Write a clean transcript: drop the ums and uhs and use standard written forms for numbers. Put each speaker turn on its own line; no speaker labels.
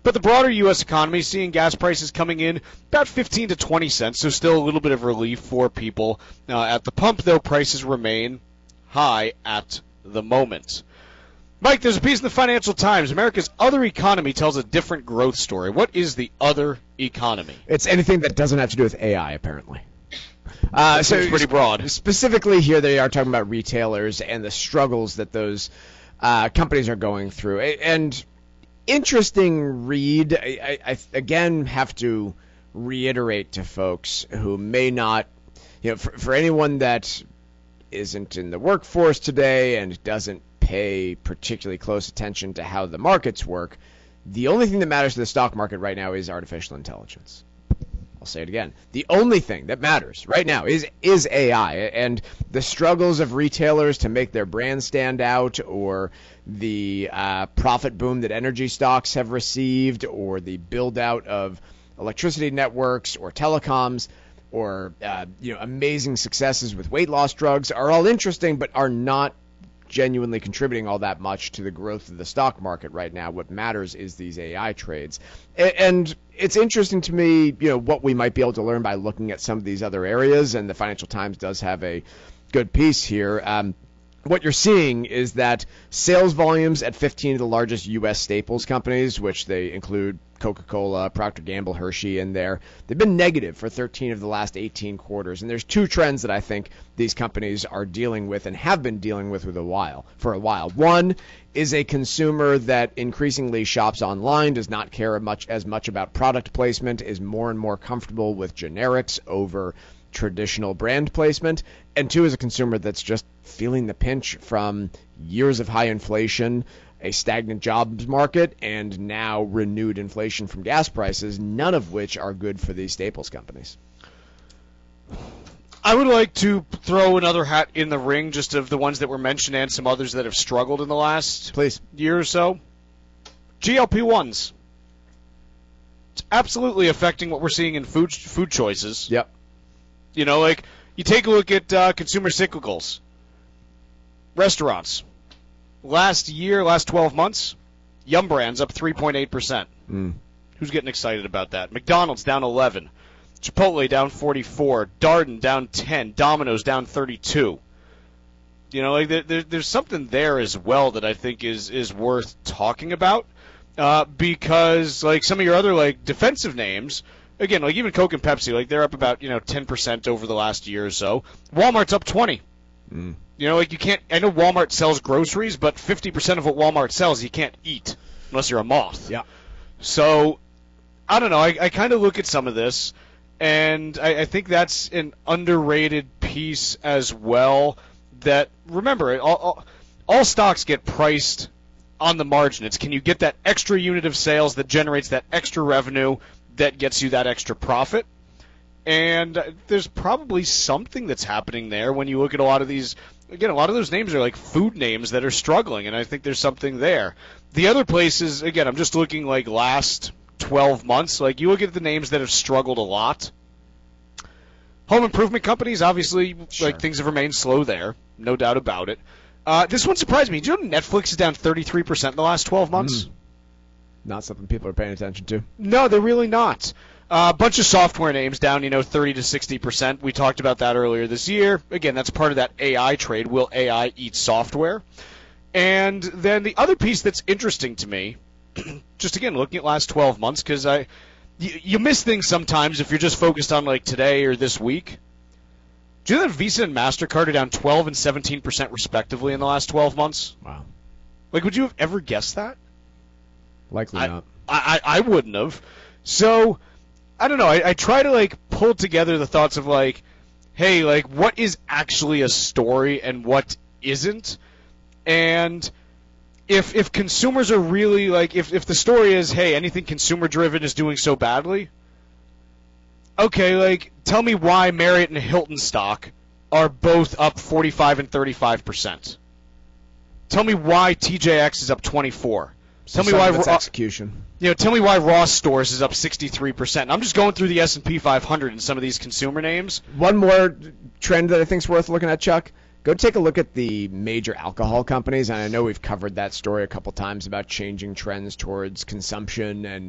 But the broader U.S. economy, seeing gas prices coming in about 15 to 20 cents, so still a little bit of relief for people at the pump, though prices remain high at the moment. Mike, there's a piece in the Financial Times. America's other economy tells a different growth story. What is the other economy?
It's anything that doesn't have to do with AI, apparently.
So it's pretty broad.
Specifically here, they are talking about retailers and the struggles that those companies are going through. And interesting read. I again have to reiterate to folks who may not, for anyone that isn't in the workforce today and doesn't pay particularly close attention to how the markets work, the only thing that matters to the stock market right now is artificial intelligence. I'll say it again. The only thing that matters right now is AI, and the struggles of retailers to make their brand stand out, or the profit boom that energy stocks have received, or the build out of electricity networks or telecoms, or amazing successes with weight loss drugs are all interesting, but are not genuinely contributing all that much to the growth of the stock market right now. What matters is these AI trades. And it's interesting to me, what we might be able to learn by looking at some of these other areas, and the Financial Times does have a good piece here. What you're seeing is that sales volumes at 15 of the largest U.S. staples companies, which they include Coca-Cola, Procter & Gamble, Hershey in there, they've been negative for 13 of the last 18 quarters. And there's two trends that I think these companies are dealing with and have been dealing with for a while. One is a consumer that increasingly shops online, does not care as much about product placement, is more and more comfortable with generics over traditional brand placement. And two is a consumer that's just feeling the pinch from years of high inflation, a stagnant jobs market, and now renewed inflation from gas prices, none of which are good for these staples companies.
I would like to throw another hat in the ring, just of the ones that were mentioned and some others that have struggled in the last year or so. GLP-1s. It's absolutely affecting what we're seeing in food choices.
Yep.
You take a look at consumer cyclicals. Restaurants. Last 12 months, Yum Brands up 3.8%. Who's getting excited about that? McDonald's down 11. Chipotle down 44. Darden down 10. Domino's down 32. There's something there as well that I think is worth talking about, because some of your other defensive names, again, even Coke and Pepsi, they're up about 10% over the last year or so. Walmart's up 20. You can't. I know Walmart sells groceries, but 50% of what Walmart sells you can't eat unless you're a moth.
Yeah.
So I don't know. I kind of look at some of this, and I think that's an underrated piece as well. That, remember, all stocks get priced on the margin. It's, can you get that extra unit of sales that generates that extra revenue that gets you that extra profit? And there's probably something that's happening there when you look at a lot of these. Again, a lot of those names are food names that are struggling, and I think there's something there. The other places, again, I'm just looking last 12 months. You look at the names that have struggled a lot. Home improvement companies, obviously,
sure.
Things have remained slow there, no doubt about it. This one surprised me. Do you know Netflix is down 33% in the last 12 months?
Not something people are paying attention to.
No, they're really not. A bunch of software names down, 30 to 60%. We talked about that earlier this year. Again, that's part of that AI trade. Will AI eat software? And then the other piece that's interesting to me, just again looking at last 12 months, because you miss things sometimes if you're just focused on today or this week. Do you know that Visa and MasterCard are down 12 and 17% respectively in the last 12 months?
Wow.
Would you have ever guessed that?
Likely not.
I wouldn't have. So, I don't know. I try to pull together the thoughts of hey, what is actually a story and what isn't, and if consumers are really if the story is, hey, anything consumer driven is doing so badly. Okay, tell me why Marriott and Hilton stock are both up 45 and 35%. Tell me why TJX is up 24. Tell me why
execution.
Tell me why Ross Stores is up 63%. I'm just going through the S&P 500 and some of these consumer names.
One more trend that I think is worth looking at, Chuck. Go take a look at the major alcohol companies, and I know we've covered that story a couple times about changing trends towards consumption and